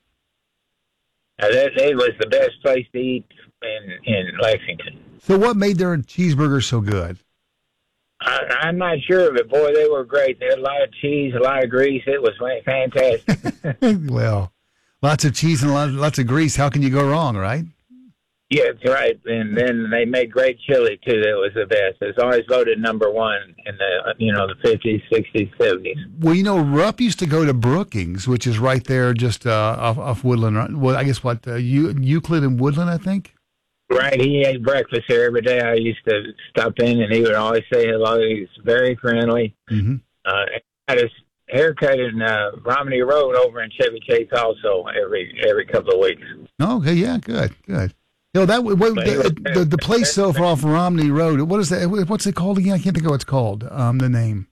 It was the best place to eat in Lexington. So what made their cheeseburger so good? I'm not sure, but boy, they were great. They had a lot of cheese, a lot of grease. It was fantastic. Well, lots of cheese and lots of grease. How can you go wrong, right? Yeah, that's right. And then they made great chili too. That was the best. It's always voted number one in the 50s, 60s, 70s. Well, Rupp used to go to Brookings, which is right there, just off Woodland. Right? Well, I guess Euclid and Woodland, I think. Right, he ate breakfast here every day. I used to stop in, and he would always say hello. He was very friendly. Had his haircut in Romney Road over in Chevy Chase also every couple of weeks. Okay, yeah, good. The place off Romney Road. What is that? What's it called again? I can't think of what it's called. The name.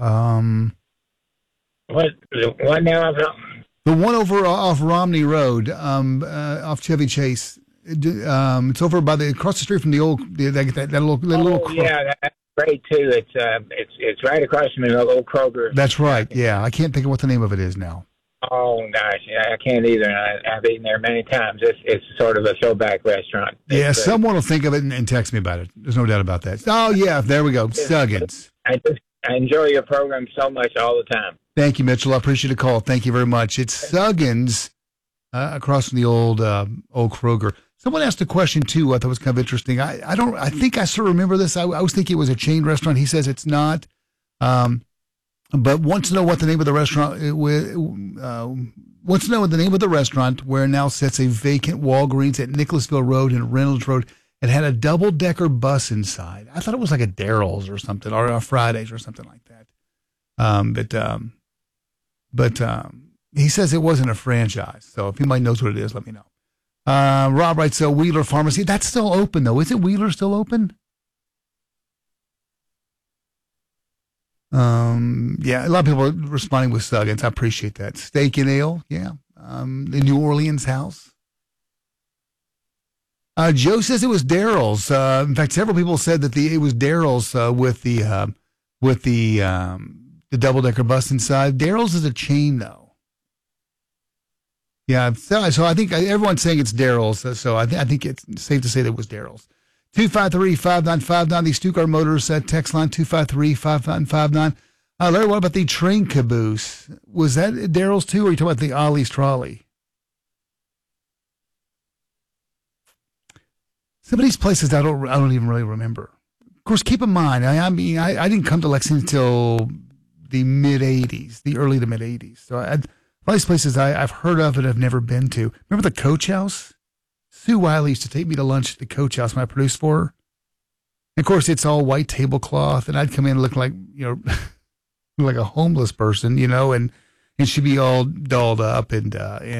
What now? The one over off Romney Road, off Chevy Chase. It's over across the street from the old that little. Yeah, that's great too. It's right across from the old Kroger. That's right. Yeah, I can't think of what the name of it is now. Oh gosh, I can't either. I've eaten there many times. It's sort of a throwback restaurant. Yeah, someone will think of it and text me about it. There's no doubt about that. Oh yeah, there we go. Suggins. I enjoy your program so much all the time. Think you, Mitchell. I appreciate the call. Thank you very much. It's Suggins across from the old Kroger. Someone asked a question too. I thought was kind of interesting. I think I sort of remember this. I was thinking it was a chain restaurant. He says it's not. But wants to know what the name of the restaurant. Wants to know the name of the restaurant where now sits a vacant Walgreens at Nicholasville Road and Reynolds Road. It had a double-decker bus inside. I thought it was like a Daryl's or something, or a Fridays or something like that. But he says it wasn't a franchise. So if anybody knows what it is, let me know. Rob writes, Wheeler Pharmacy. That's still open, though. Isn't Wheeler still open? Yeah, a lot of people are responding with Suggins. I appreciate that. Steak and Ale, yeah. The New Orleans House. Joe says it was Daryl's. In fact, several people said that it was Daryl's with the double-decker bus inside. Daryl's is a chain, though. Yeah, so I think everyone's saying it's Daryl's, so I think it's safe to say that it was Daryl's. 253-5959, the Stuttgart Motors text line, 253-5959. Larry, what about the train caboose? Was that Daryl's too, or are you talking about the Ollie's Trolley? Some of these places I don't even really remember. Of course, keep in mind, I didn't come to Lexington until the mid-'80s, the early to mid-'80s. So a lot of these places I've heard of and have never been to. Remember the Coach House? Sue Wiley used to take me to lunch at the Coach House when I produced for her. And of course, it's all white tablecloth, and I'd come in and look like, like a homeless person, and she'd be all dolled up, and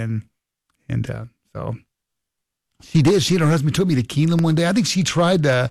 so she did. She and her husband took me to Keeneland one day. I think she tried to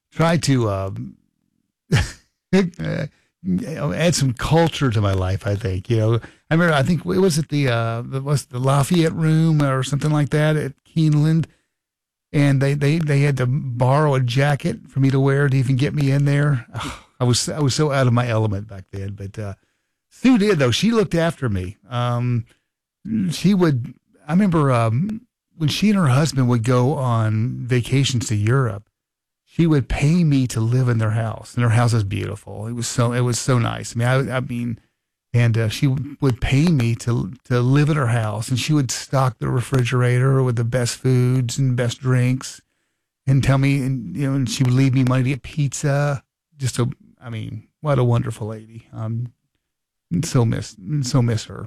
add some culture to my life. I think, I remember. I think it was at the Lafayette Room or something like that at Keeneland, and they had to borrow a jacket for me to wear to even get me in there. Oh, I was so out of my element back then. But Sue did, though. She looked after me. She would. I remember when she and her husband would go on vacations to Europe. She would pay me to live in their house, and their house is beautiful. It was so nice. I mean, and she would pay me to live at her house, and she would stock the refrigerator with the best foods and best drinks, and tell me, and she would leave me money to get pizza. What a wonderful lady. So miss her.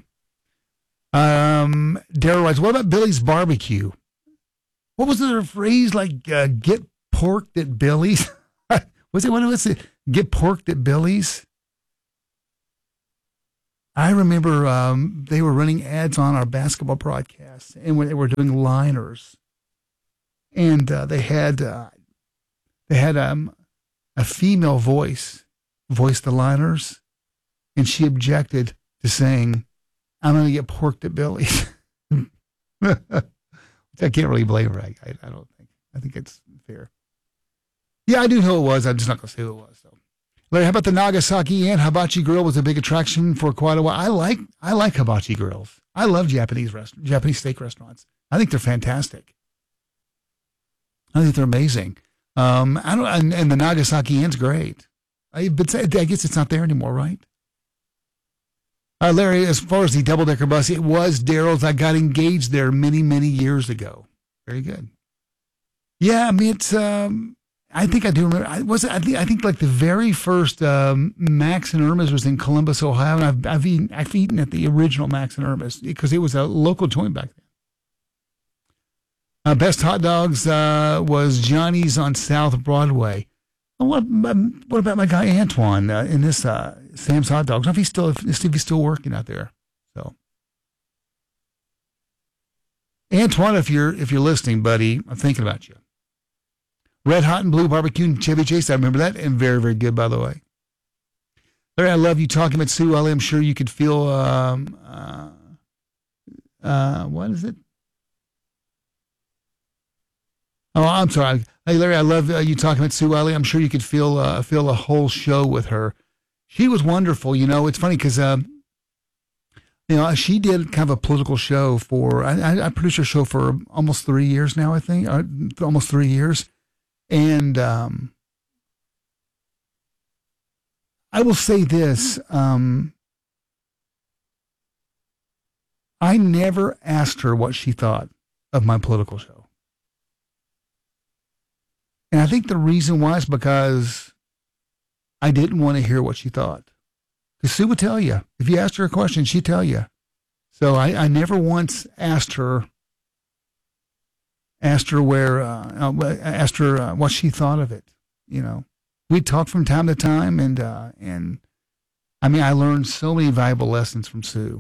Daryl writes, what about Billy's Barbecue? What was the phrase like, get porked at Billy's? Was it, get porked at Billy's? I remember they were running ads on our basketball broadcasts, and when they were doing liners, and they had a female voice the liners, and she objected to saying, I'm going to get porked at Billy's. I can't really blame her. I don't think. I think it's fair. Yeah, I do know who it was. I'm just not going to say who it was. So, Larry, how about the Nagasaki Ant Hibachi Grill was a big attraction for quite a while. I like hibachi grills. I love Japanese steak restaurants. I think they're fantastic. I think they're amazing. And the Nagasaki Ant's great. But I guess it's not there anymore, right? Larry, as far as the double-decker bus, it was Daryl's. I got engaged there many, many years ago. Very good. Yeah, I mean, it's. I think I do remember. I think like the very first Max and Irma's was in Columbus, Ohio, and I've eaten at the original Max and Irma's because it was a local joint back then. Best hot dogs was Johnny's on South Broadway. What about my guy Antoine in this Sam's Hot Dogs? I don't know if he's still working out there. So, Antoine, if you're listening, buddy, I'm thinking about you. Red Hot and Blue Barbecue and Chevy Chase, I remember that, and very, very good, by the way. Larry, I love you talking about Sue Elley. I'm sure you could feel what is it? Oh, I'm sorry. Hey, Larry, I love you talking about Sue Elley. I'm sure you could feel a whole show with her. She was wonderful. You know, it's funny because, she did kind of a political show for, I produced her show for almost 3 years now, I think, almost 3 years. And I will say this. I never asked her what she thought of my political show. And I think the reason why is because I didn't want to hear what she thought. Because Sue would tell you. If you asked her a question, she'd tell you. So I never once asked her what she thought of it. You know, we talked from time to time, and I mean, I learned so many valuable lessons from Sue.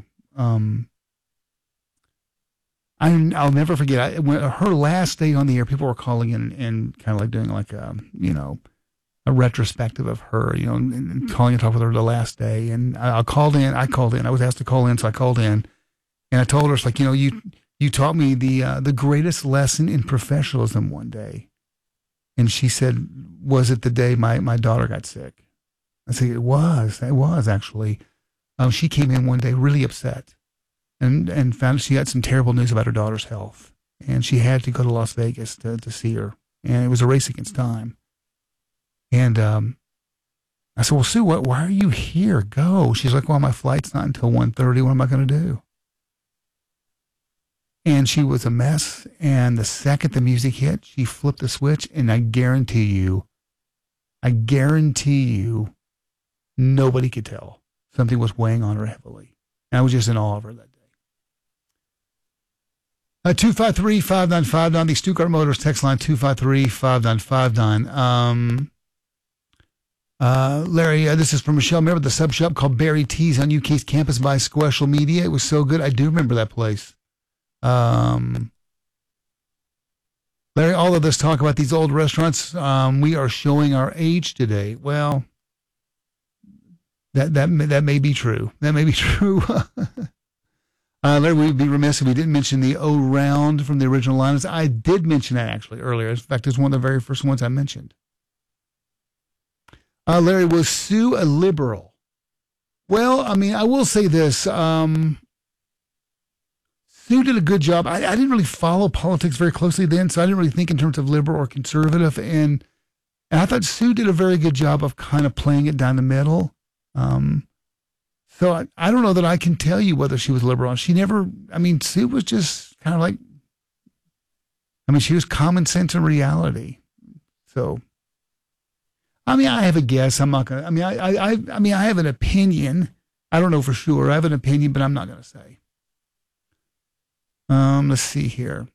I'll never forget. When her last day on the air, people were calling in and kind of like doing like a retrospective of her, and calling and talking with her the last day. And I called in. I was asked to call in, so I called in, and I told her, it's like, you taught me the greatest lesson in professionalism one day. And she said, was it the day my daughter got sick? I said, it was actually. She came in one day really upset. And found she got some terrible news about her daughter's health. And she had to go to Las Vegas to see her. And it was a race against time. And I said, well, Sue, why are you here? Go. She's like, well, my flight's not until 1:30. What am I going to do? And she was a mess. And the second the music hit, she flipped the switch. And I guarantee you, nobody could tell. Something was weighing on her heavily. And I was just in awe of her that day. 253-5959, the Stuttgart Motors text line, 253-5959. Larry, this is from Michelle. Remember the sub shop called Barry T's on UK's campus by Squashel Media? It was so good. I do remember that place. Larry, all of this talk about these old restaurants, we are showing our age today. Well, that may be true. That may be true. Larry, we'd be remiss if we didn't mention the O-Round from the original lineups. I did mention that actually earlier. In fact, it's one of the very first ones I mentioned. Larry, was Sue a liberal? Well, I mean, I will say this. Sue did a good job. I didn't really follow politics very closely then, so I didn't really think in terms of liberal or conservative. And I thought Sue did a very good job of kind of playing it down the middle. So I don't know that I can tell you whether she was liberal. Sue was just kind of like, she was common sense and reality. So, I have a guess. I'm not going to, I have an opinion. I don't know for sure. I have an opinion, but I'm not going to say. Let's see here.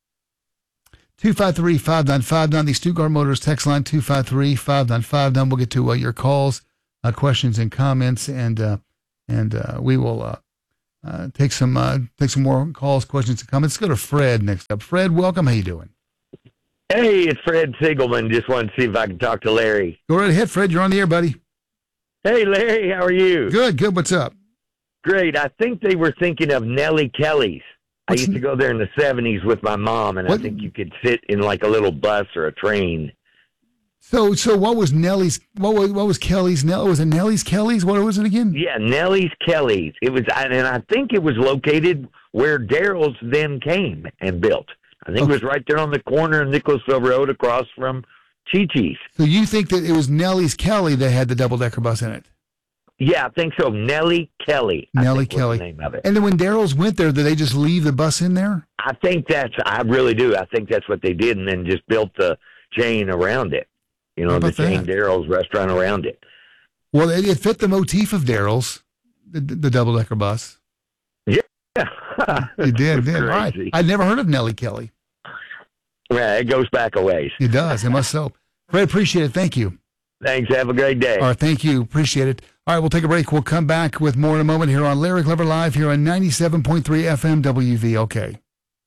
253-5959, the Stuttgart Motors text line, 253-5959. We'll get to your calls, questions, and comments, and we will take some more calls, questions, and comments. Let's go to Fred next up. Fred, welcome. How you doing? Hey, it's Fred Siegelman. Just wanted to see if I can talk to Larry. Go right ahead, Fred. You're on the air, buddy. Hey, Larry, how are you? Good. What's up? Great. I think they were thinking of Nellie Kelly's. I used to go there in the 70s with my mom, and I think you could sit in like a little bus or a train. So what was Nellie's? What was Kelly's? Was it Nellie's Kelly's? What was it again? Yeah, Nellie's Kelly's. It was, and I think it was located where Daryl's then came and built. I think it was right there on the corner of Nicholasville Road across from Chi-Chi's. So you think that it was Nellie's Kelly that had the double-decker bus in it? Yeah, I think so. Nellie Kelly. Nellie Kelly. Was the name of it. And then when Daryl's went there, did they just leave the bus in there? I really do. I think that's what they did, and then just built the chain around it. You know, the chain Daryl's restaurant around it. Well, it fit the motif of Daryl's, the double-decker bus. Yeah. It did. All right. I'd never heard of Nellie Kelly. Yeah, it goes back a ways. It does. It must so. Fred, appreciate it. Thank you. Thanks. Have a great day. All right. Thank you. Appreciate it. All right. We'll take a break. We'll come back with more in a moment here on Larry Glover Live here on 97.3 FM WVLK.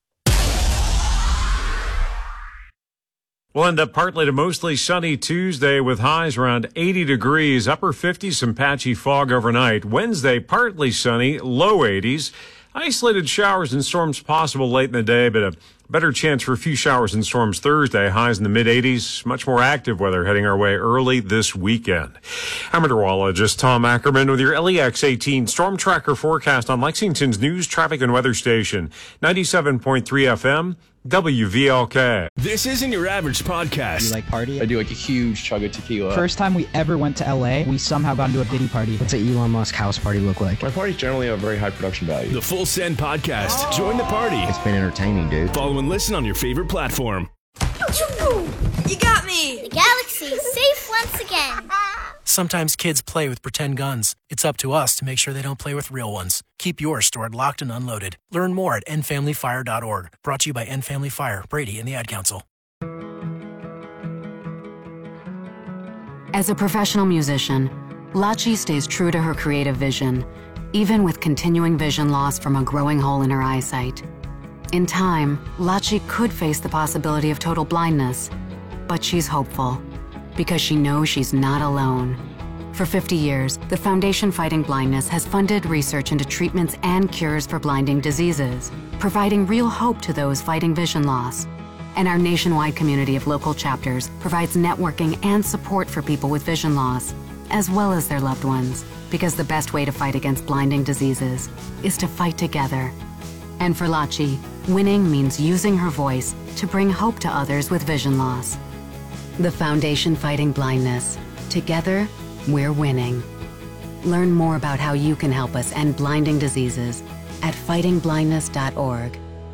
We'll end up partly to mostly sunny Tuesday with highs around 80 degrees, upper 50s, some patchy fog overnight. Wednesday, partly sunny, low 80s. Isolated showers and storms possible late in the day, but a better chance for a few showers and storms Thursday. Highs in the mid-80s. Much more active weather heading our way early this weekend. I'm meteorologist Tom Ackerman with your LEX 18 Storm Tracker forecast on Lexington's news, traffic, and weather station, 97.3 FM. WVLK. This isn't your average podcast. You like party? I do like a huge chug of tequila. First time we ever went to LA, we somehow got into a biddy party. What's an Elon Musk house party look like? My parties generally have very high production value. The Full Send Podcast. Join the party. It's been entertaining, dude. Follow and listen on your favorite platform. You got me! The galaxy is safe once again. Sometimes kids play with pretend guns. It's up to us to make sure they don't play with real ones. Keep yours stored locked and unloaded. Learn more at endfamilyfire.org. Brought to you by End Family Fire, Brady, and the Ad Council. As a professional musician, Lachi stays true to her creative vision, even with continuing vision loss from a growing hole in her eyesight. In time, Lachi could face the possibility of total blindness, but she's hopeful because she knows she's not alone. For 50 years, the Foundation Fighting Blindness has funded research into treatments and cures for blinding diseases, providing real hope to those fighting vision loss. And our nationwide community of local chapters provides networking and support for people with vision loss, as well as their loved ones, because the best way to fight against blinding diseases is to fight together. And for Lachi, winning means using her voice to bring hope to others with vision loss. The Foundation Fighting Blindness. Together, we're winning. Learn more about how you can help us end blinding diseases at fightingblindness.org.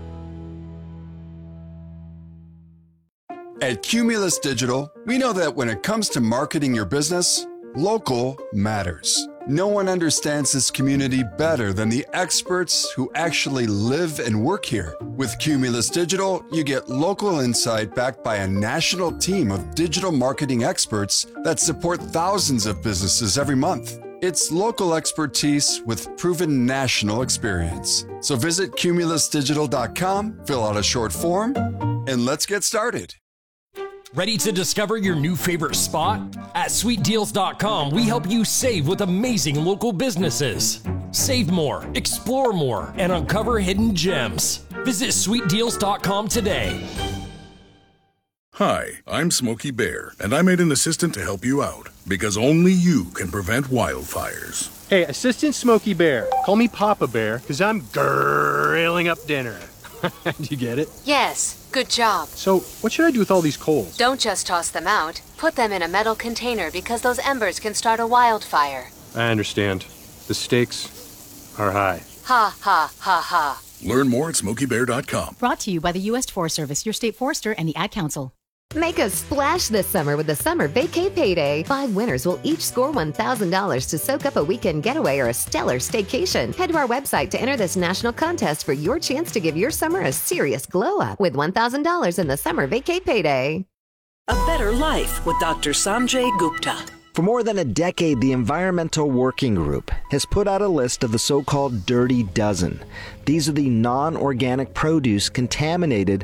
At Cumulus Digital, we know that when it comes to marketing your business, local matters. No one understands this community better than the experts who actually live and work here. With Cumulus Digital, you get local insight backed by a national team of digital marketing experts that support thousands of businesses every month. It's local expertise with proven national experience. So visit cumulusdigital.com, fill out a short form, and let's get started. Ready to discover your new favorite spot? At sweetdeals.com, we help you save with amazing local businesses. Save more, explore more, and uncover hidden gems. Visit sweetdeals.com today. Hi, I'm Smokey Bear, and I made an assistant to help you out, because only you can prevent wildfires. Hey, Assistant Smokey Bear, call me Papa Bear, because I'm grilling up dinner. Do you get it? Yes, good job. So, what should I do with all these coals? Don't just toss them out. Put them in a metal container because those embers can start a wildfire. I understand. The stakes are high. Ha, ha, ha, ha. Learn more at SmokeyBear.com. Brought to you by the U.S. Forest Service, your state forester, and the Ad Council. Make a splash this summer with the Summer Vacay Payday. 5 winners will each score $1,000 to soak up a weekend getaway or a stellar staycation. Head to our website to enter this national contest for your chance to give your summer a serious glow up with $1,000 in the Summer Vacay Payday. A better life with Dr. Sanjay Gupta. For more than a decade, the Environmental Working Group has put out a list of the so-called Dirty Dozen. These are the non-organic produce contaminated